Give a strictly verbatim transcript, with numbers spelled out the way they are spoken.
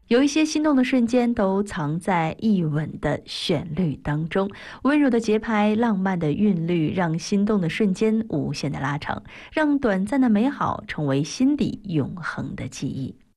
有一些心动的瞬间都藏在一吻的旋律当中，温柔的节拍，浪漫的韵律，让心动的瞬间无限的拉长，让短暂的美好成为心底永恒的记忆。